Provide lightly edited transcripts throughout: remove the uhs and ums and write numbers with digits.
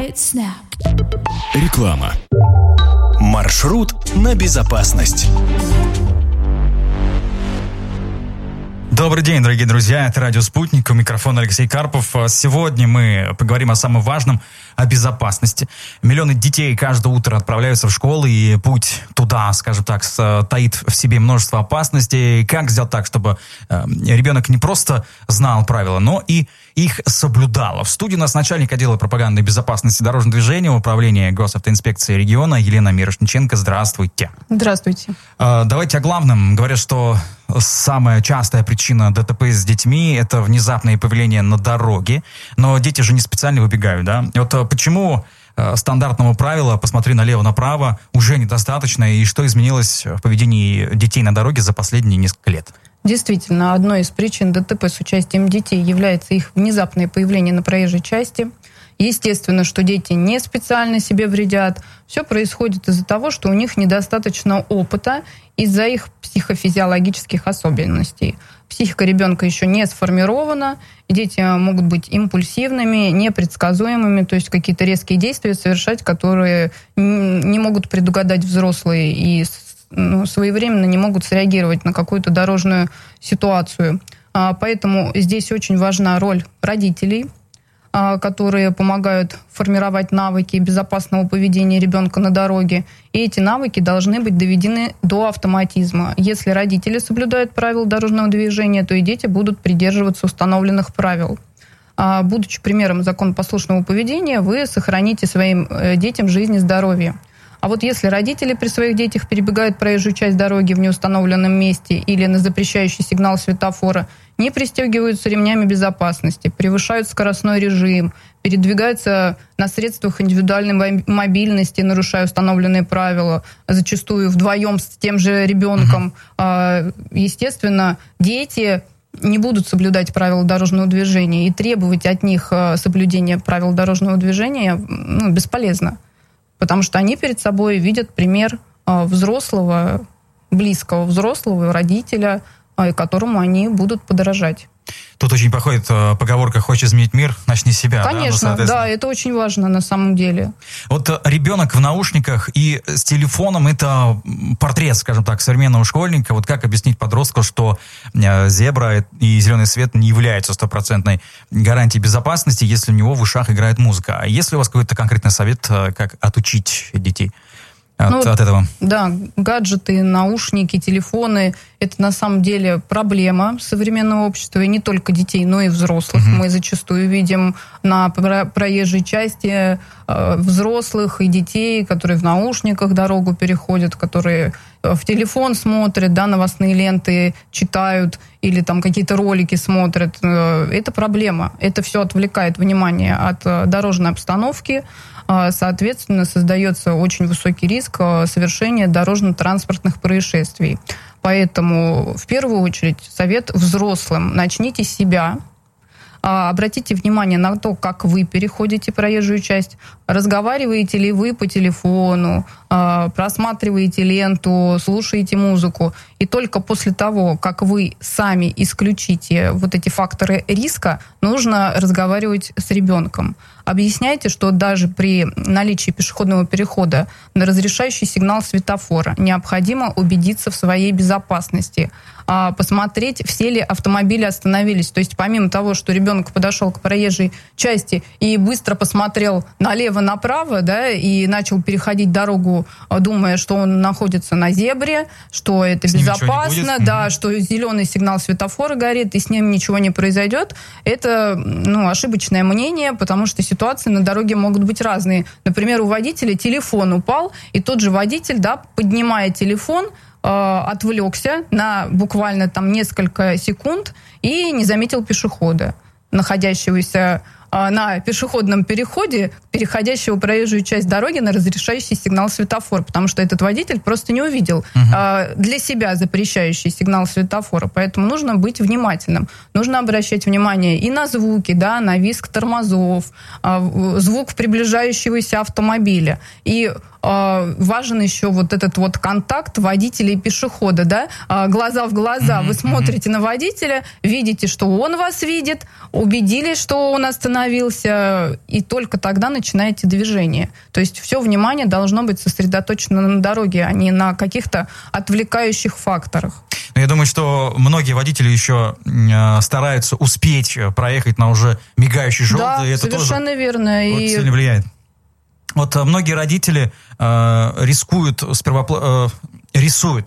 Great Snap. Реклама. Маршрут на безопасность. Добрый день, дорогие друзья, это «Радио Спутник», у микрофона Алексей Карпов. Сегодня мы поговорим о самом важном, о безопасности. Миллионы детей каждое утро отправляются в школу, и путь туда, скажем так, таит в себе множество опасностей. Как сделать так, чтобы ребенок не просто знал правила, но и их соблюдал? В студии у нас начальник отдела пропаганды и безопасности дорожного движения Управления госавтоинспекции региона Елена Мирошниченко. Здравствуйте. Здравствуйте. Давайте о главном. Говорят, что самая частая причина ДТП с детьми – это внезапное появление на дороге. Но дети же не специально выбегают, да? И вот почему стандартного правила «посмотри налево-направо» уже недостаточно, и что изменилось в поведении детей на дороге за последние несколько лет? Действительно, одной из причин ДТП с участием детей является их внезапное появление на проезжей части. Естественно, что дети не специально себе вредят. Все происходит из-за того, что у них недостаточно опыта из-за их психофизиологических особенностей. Психика ребенка еще не сформирована, дети могут быть импульсивными, непредсказуемыми, то есть какие-то резкие действия совершать, которые не могут предугадать взрослые и своевременно не могут среагировать на какую-то дорожную ситуацию. Поэтому здесь очень важна роль родителей, которые помогают формировать навыки безопасного поведения ребенка на дороге. И эти навыки должны быть доведены до автоматизма. Если родители соблюдают правила дорожного движения, то и дети будут придерживаться установленных правил. Будучи примером законопослушного поведения, вы сохраните своим детям жизнь и здоровье. А вот если родители при своих детях перебегают проезжую часть дороги в неустановленном месте или на запрещающий сигнал светофора, не пристегиваются ремнями безопасности, превышают скоростной режим, передвигаются на средствах индивидуальной мобильности, нарушая установленные правила, зачастую вдвоем с тем же ребенком, естественно, дети не будут соблюдать правила дорожного движения, и требовать от них соблюдения правил дорожного движения бесполезно. Потому что они перед собой видят пример взрослого, близкого взрослого родителя, которому они будут подражать. Тут очень походит поговорка «хочешь изменить мир, начни с себя». Конечно, да, это очень важно на самом деле. Вот ребенок в наушниках и с телефоном – это портрет, скажем так, современного школьника. Вот как объяснить подростку, что зебра и зеленый свет не являются стопроцентной гарантией безопасности, если у него в ушах играет музыка? А есть ли у вас какой-то конкретный совет, как отучить детей от этого? Да, гаджеты, наушники, телефоны – это на самом деле проблема современного общества, и не только детей, но и взрослых. Мы зачастую видим на проезжей части взрослых и детей, которые в наушниках дорогу переходят, которые в телефон смотрят, новостные ленты читают или там какие-то ролики смотрят. Это проблема. Это все отвлекает внимание от дорожной обстановки. Соответственно, создается очень высокий риск совершения дорожно-транспортных происшествий. Поэтому, в первую очередь, совет взрослым: начните с себя, обратите внимание на то, как вы переходите проезжую часть, разговариваете ли вы по телефону, просматриваете ленту, слушаете музыку. И только после того, как вы сами исключите вот эти факторы риска, нужно разговаривать с ребенком. Объясняйте, что даже при наличии пешеходного перехода на разрешающий сигнал светофора необходимо убедиться в своей безопасности, посмотреть, все ли автомобили остановились. То есть помимо того, что ребенок подошел к проезжей части и быстро посмотрел налево-направо, и начал переходить дорогу, думая, что он находится на зебре, что это безопасно, что зеленый сигнал светофора горит, и с ним ничего не произойдет, это ошибочное мнение, потому что ситуации на дороге могут быть разные. Например, у водителя телефон упал, и тот же водитель, поднимая телефон, отвлекся на буквально несколько секунд и не заметил пешехода, находящегося на пешеходном переходе, переходящего проезжую часть дороги на разрешающий сигнал светофора, потому что этот водитель просто не увидел для себя запрещающий сигнал светофора. Поэтому нужно быть внимательным. Нужно обращать внимание и на звуки, на визг тормозов, звук приближающегося автомобиля. И важен еще вот этот вот контакт водителя и пешехода, да, глаза в глаза. Вы смотрите на водителя, видите, что он вас видит, убедились, что он остановился, и только тогда начинаете движение. То есть все внимание должно быть сосредоточено на дороге, а не на каких-то отвлекающих факторах. Я думаю, что многие водители еще стараются успеть проехать на уже мигающий желтый. Да, это совершенно тоже верно. очень сильно влияет. Вот многие родители рискуют рисуют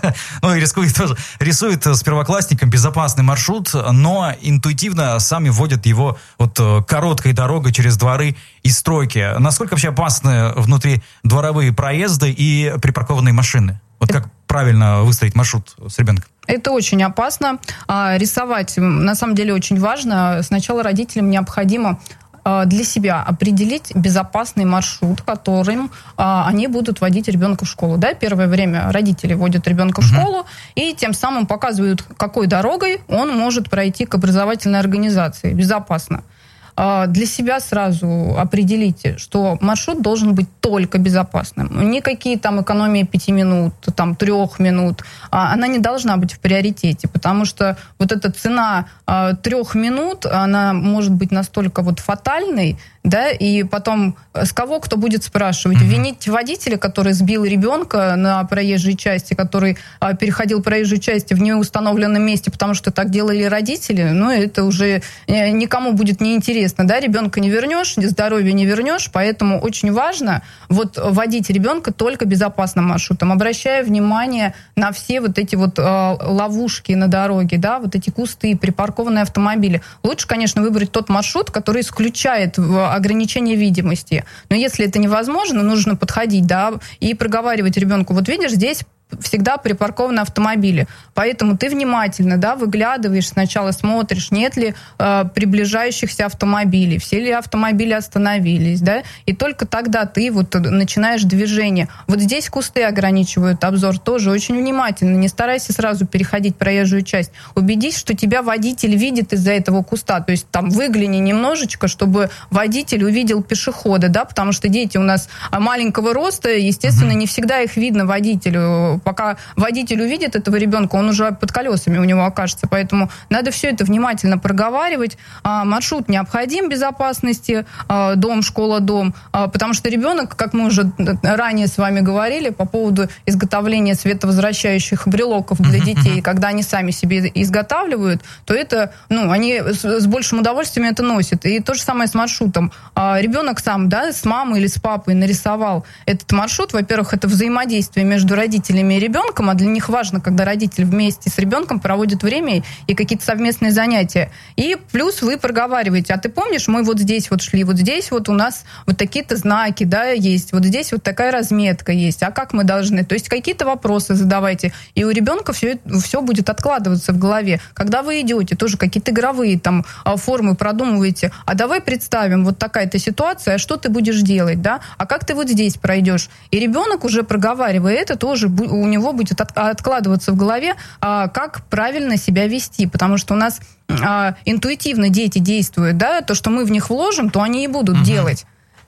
с первоклассником безопасный маршрут, но интуитивно сами вводят его вот короткой дорогой через дворы и стройки. Насколько вообще опасны внутри дворовые проезды и припаркованные машины? Вот как правильно выстроить маршрут с ребенком? Это очень опасно. Рисовать на самом деле очень важно. Сначала родителям необходимо для себя определить безопасный маршрут, которым они будут водить ребенка в школу. Да? Первое время родители водят ребенка в школу и тем самым показывают, какой дорогой он может пройти к образовательной организации безопасно. Для себя сразу определите, что маршрут должен быть только безопасным. Никакие там экономии 5 минут, там 3 минут, она не должна быть в приоритете, потому что вот эта цена 3 минут, она может быть настолько вот фатальной, да, и потом с кого кто будет спрашивать? Винить водителя, который сбил ребенка на проезжей части, который переходил проезжую часть в неустановленном месте, потому что так делали родители, ну, это уже никому будет неинтересно, да, ребенка не вернешь, здоровье не вернешь, поэтому очень важно вот водить ребенка только безопасным маршрутом, обращая внимание на все вот эти вот ловушки на дороге, да, вот эти кусты, припаркованные автомобили. Лучше, конечно, выбрать тот маршрут, который исключает ограничение видимости. Но если это невозможно, нужно подходить, да, и проговаривать ребенку: вот видишь, здесь всегда припаркованы автомобили. Поэтому ты внимательно, да, выглядываешь, сначала смотришь, нет ли приближающихся автомобилей, все ли автомобили остановились, да, и только тогда ты вот начинаешь движение. Вот здесь кусты ограничивают обзор, тоже очень внимательно, не старайся сразу переходить проезжую часть. Убедись, что тебя водитель видит из-за этого куста, то есть там выгляни немножечко, чтобы водитель увидел пешехода, да, потому что дети у нас маленького роста, естественно, не всегда их видно водителю. Пока водитель увидит этого ребенка, он уже под колесами у него окажется. Поэтому надо все это внимательно проговаривать. Маршрут необходим безопасности, дом, школа, дом. Потому что ребенок, как мы уже ранее с вами говорили, по поводу изготовления световозвращающих брелоков для детей, когда они сами себе изготавливают, то это, ну, они с большим удовольствием это носят. И то же самое с маршрутом. Ребенок сам, да, с мамой или с папой нарисовал этот маршрут. Во-первых, это взаимодействие между родителями и ребенком, а для них важно, когда родитель вместе с ребенком проводит время и какие-то совместные занятия. И плюс вы проговариваете: а ты помнишь, мы вот здесь вот шли, вот здесь вот у нас вот такие-то знаки, да, есть, вот здесь вот такая разметка есть, а как мы должны? То есть какие-то вопросы задавайте, и у ребенка все будет откладываться в голове. Когда вы идете, тоже какие-то игровые там формы продумываете: а давай представим, вот такая-то ситуация, а что ты будешь делать, да? А как ты вот здесь пройдешь? И ребенок, уже проговаривая это, тоже у него будет откладываться в голове, как правильно себя вести, потому что у нас интуитивно дети действуют, да, то, что мы в них вложим, то они и будут делать.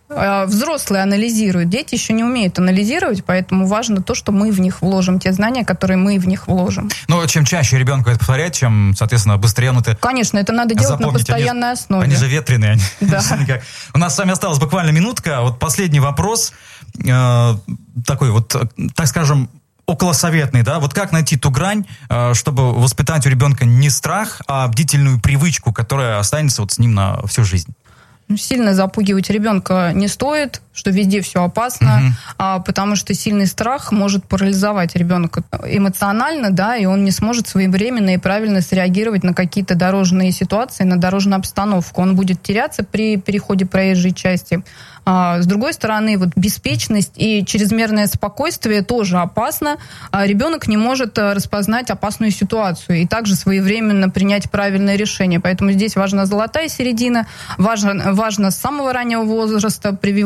Взрослые анализируют, дети еще не умеют анализировать, поэтому важно то, что мы в них вложим, те знания, которые мы в них вложим. Но чем чаще ребенку это повторять, чем, соответственно, быстрее он это... Конечно, это надо делать на постоянной основе. Они же ветреные. Да. У нас с вами осталась буквально минутка. Вот последний вопрос, такой вот, так скажем, околосоветный, да, вот как найти ту грань, чтобы воспитать у ребенка не страх, а бдительную привычку, которая останется вот с ним на всю жизнь? Сильно запугивать ребенка не стоит, что везде все опасно, потому что сильный страх может парализовать ребенка эмоционально, да, и он не сможет своевременно и правильно среагировать на какие-то дорожные ситуации, на дорожную обстановку. Он будет теряться при переходе проезжей части. С другой стороны, вот беспечность и чрезмерное спокойствие тоже опасно. Ребенок не может распознать опасную ситуацию и также своевременно принять правильное решение. Поэтому здесь важна золотая середина, важно с самого раннего возраста прививать навыки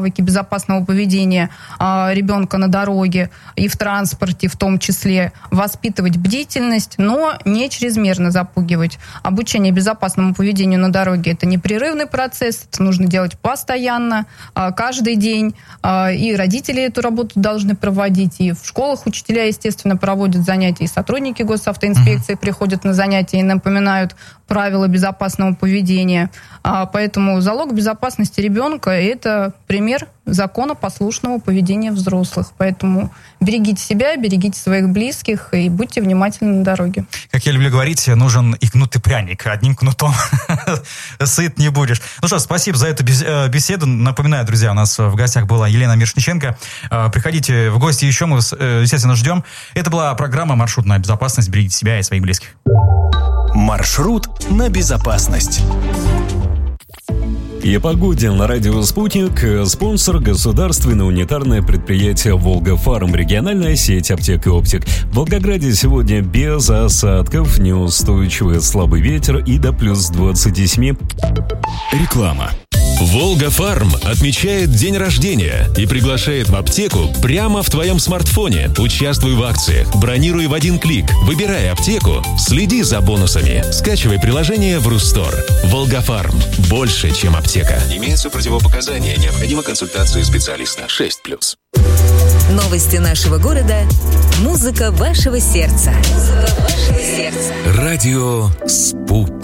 навыки безопасного поведения ребенка на дороге и в транспорте в том числе, воспитывать бдительность, но не чрезмерно запугивать. Обучение безопасному поведению на дороге – это непрерывный процесс, это нужно делать постоянно, каждый день, и родители эту работу должны проводить, и в школах учителя, естественно, проводят занятия, и сотрудники госавтоинспекции приходят на занятия и напоминают правила безопасного поведения. Поэтому залог безопасности ребенка – это пример законопослушного поведения взрослых. Поэтому берегите себя, берегите своих близких и будьте внимательны на дороге. Как я люблю говорить, нужен и кнут, и пряник. Одним кнутом сыт не будешь. Ну что, спасибо за эту беседу. Напоминаю, друзья, у нас в гостях была Елена Мирошниченко. Приходите в гости еще, мы вас, естественно, ждем. Это была программа «Маршрут на безопасность». Берегите себя и своих близких. Маршрут на безопасность. И о погоде на радио «Спутник». Спонсор — государственное унитарное предприятие «Волга-Фарм», региональная сеть аптек и оптик. В Волгограде сегодня без осадков, неустойчивый слабый ветер и до плюс 27. Реклама. «Волга-Фарм» отмечает день рождения и приглашает в аптеку прямо в твоем смартфоне. Участвуй в акциях, бронируй в один клик, выбирай аптеку, следи за бонусами. Скачивай приложение в Рустор. «Волга-Фарм» – больше, чем аптека. Имеются противопоказания. Необходима консультация специалиста. 6+. Новости нашего города. Музыка вашего сердца. Радио «Спутник».